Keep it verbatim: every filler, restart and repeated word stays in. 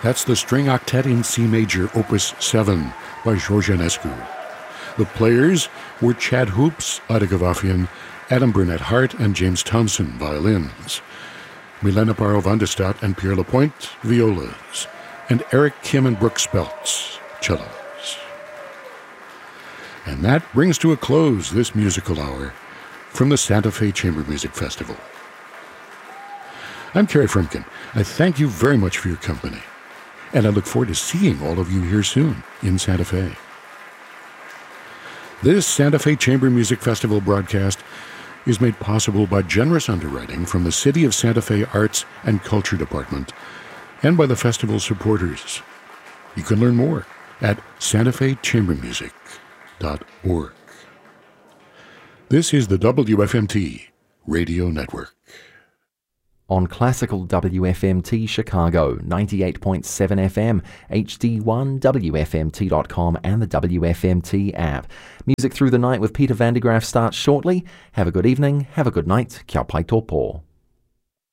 That's the String Octet in C Major, Opus seven by George Enescu. The players were Chad Hoops, Ida Gavafian, Adam Burnett-Hart, and James Thompson, violins. Milena Barrow Vandestadt and Pierre Lapointe, violas. And Eric Kim and Brooke Speltz, cellos. And that brings to a close this musical hour from the Santa Fe Chamber Music Festival. I'm Kerry Frumkin. I thank you very much for your company, and I look forward to seeing all of you here soon in Santa Fe. This Santa Fe Chamber Music Festival broadcast is made possible by generous underwriting from the City of Santa Fe Arts and Culture Department and by the festival supporters. You can learn more at santa fe chamber music dot org. This is the W F M T Radio Network. On Classical W F M T Chicago, ninety-eight point seven F M, H D one, W F M T dot com and the W F M T app. Music Through the Night with Peter Van de Graaff starts shortly. Have a good evening, have a good night. Kia pai tō pō.